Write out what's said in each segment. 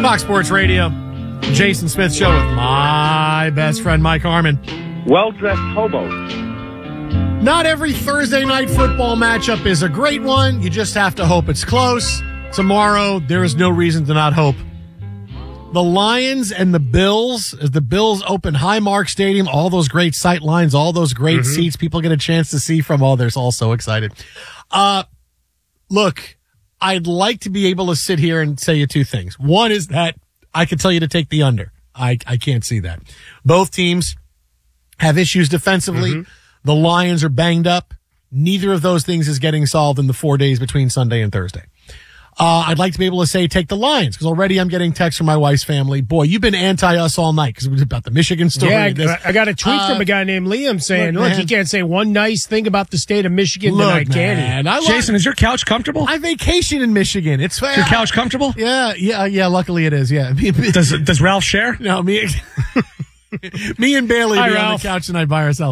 Fox Sports Radio, Jason Smith Show with my best friend, Mike Harmon. Well-dressed hobos. Not every Thursday night football matchup is a great one. You just have to hope it's close. Tomorrow, there is no reason to not hope. The Lions and the Bills, as the Bills open Highmark Stadium, all those great sight lines, all those great seats people get a chance to see from. Oh, they're all so excited. Look, I'd like to be able to sit here and tell you two things. One is that I could tell you to take the under. I can't see that. Both teams have issues defensively. The Lions are banged up. Neither of those things is getting solved in the 4 days between Sunday and Thursday. I'd like to be able to say take the Lions, because already I'm getting texts from my wife's family. Boy, you've been anti-us all night because it was about the Michigan story. Yeah, I got a tweet from a guy named Liam saying, look, you can't say one nice thing about the state of Michigan tonight, can he? Jason, is your couch comfortable? I vacation in Michigan. It's Is your couch comfortable? Yeah. Luckily it is. Yeah. Does Ralph share? No, me and Bailey Hi, be on Ralph. the couch tonight by ourselves.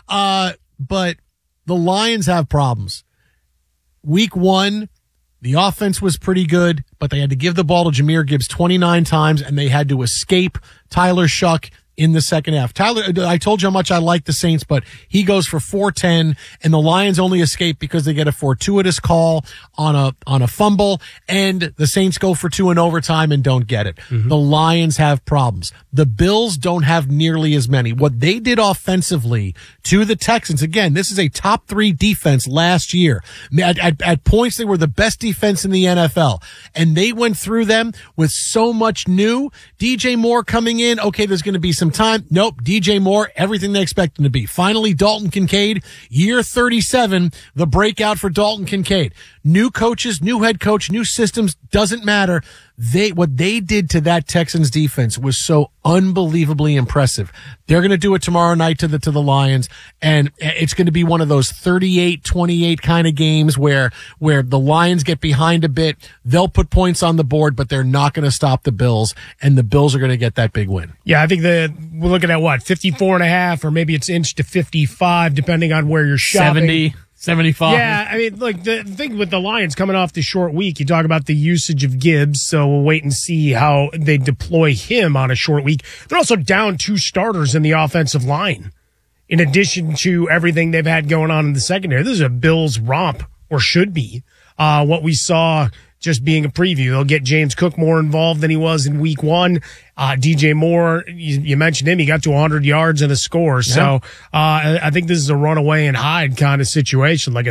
But the Lions have problems. Week 1, the offense was pretty good, but they had to give the ball to Jahmyr Gibbs 29 times, and they had to escape Tyler Shuck in the second half. Tyler, I told you how much I like the Saints, but he goes for 410, and the Lions only escape because they get a fortuitous call on a fumble, and the Saints go for 2 in overtime and don't get it. The Lions have problems. The Bills don't have nearly as many. What they did offensively to the Texans, again, this is a top 3 defense last year. At points, they were the best defense in the NFL, and they went through them with so much new. DJ Moore coming in, okay, there's going to be some time. Nope, DJ Moore, everything they expect him to be. Finally, Dalton Kincaid, year 37, the breakout for Dalton Kincaid. New coaches, new head coach, new systems, doesn't matter. What they did to that Texans defense was so unbelievably impressive. They're going to do it tomorrow night to the Lions, and it's going to be one of those 38-28 kind of games where the Lions get behind a bit. They'll put points on the board, but they're not going to stop the Bills, and the Bills are going to get that big win. Yeah, I think we're looking at 54.5, or maybe it's inched to 55, depending on where you're shopping. 70. 75. Yeah, I mean, look, the thing with the Lions coming off the short week, you talk about the usage of Gibbs, so we'll wait and see how they deploy him on a short week. They're also down 2 starters in the offensive line, in addition to everything they've had going on in the secondary. This is a Bills romp, or should be. What we saw just being a preview. They'll get James Cook more involved than he was in week 1. DJ Moore, you mentioned him. He got to 100 yards and a score. Yeah. So I think this is a runaway and hide kind of situation, like a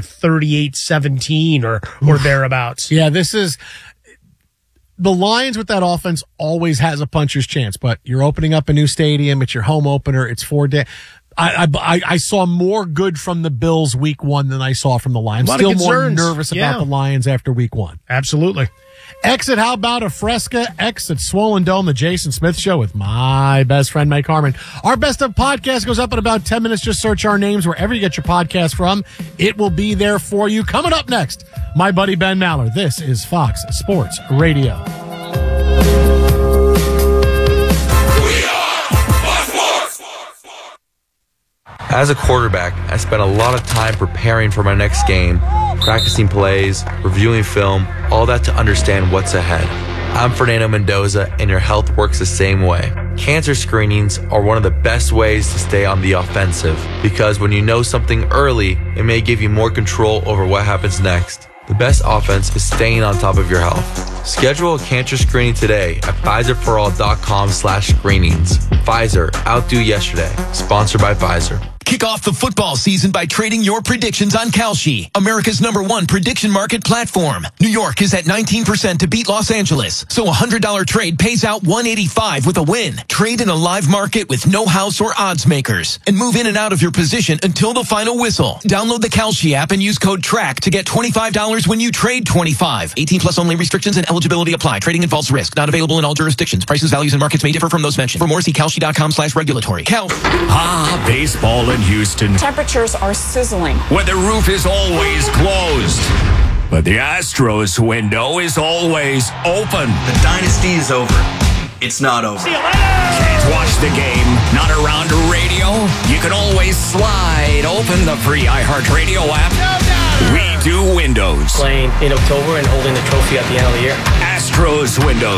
38-17 or thereabouts. Yeah, this is the Lions with that offense always has a puncher's chance, but you're opening up a new stadium. It's your home opener. It's 4 days. I saw more good from the Bills week 1 than I saw from the Lions. Still more nervous about the Lions after week 1. Absolutely. Exit, how about a Fresca? Exit Swollen Dome, the Jason Smith Show with my best friend, Mike Harmon. Our best of podcast goes up in about 10 minutes. Just search our names wherever you get your podcast from. It will be there for you. Coming up next, my buddy Ben Maller. This is Fox Sports Radio. As a quarterback, I spent a lot of time preparing for my next game, practicing plays, reviewing film, all that to understand what's ahead. I'm Fernando Mendoza, and your health works the same way. Cancer screenings are one of the best ways to stay on the offensive, because when you know something early, it may give you more control over what happens next. The best offense is staying on top of your health. Schedule a cancer screening today at PfizerForAll.com/screenings. Pfizer, outdo yesterday. Sponsored by Pfizer. Kick off the football season by trading your predictions on Kalshi, America's #1 prediction market platform. New York is at 19% to beat Los Angeles, so a $100 trade pays out $185 with a win. Trade in a live market with no house or odds makers, and move in and out of your position until the final whistle. Download the Kalshi app and use code TRACK to get $25 when you trade $25. 18 plus only. Restrictions and eligibility apply. Trading involves risk. Not available in all jurisdictions. Prices, values, and markets may differ from those mentioned. For more, see Kalshi.com/regulatory. Baseball in Houston. Temperatures are sizzling. Where the roof is always closed. But the Astros window is always open. The dynasty is over. It's not over. Can't watch the game, not around radio? You can always slide open the free iHeartRadio app. We do windows. Playing in October and holding the trophy at the end of the year. Astros windows.